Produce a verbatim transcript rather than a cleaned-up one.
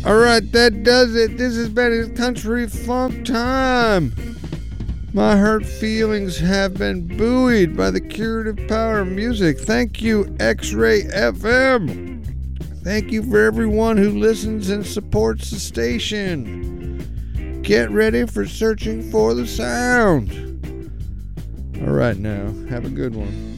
All right, that does it. This has been a Country Funk Time. My hurt feelings have been buoyed by the curative power of music. Thank you, X-Ray F M. Thank you for everyone who listens and supports the station. Get ready for searching for the sound. All right now, have a good one.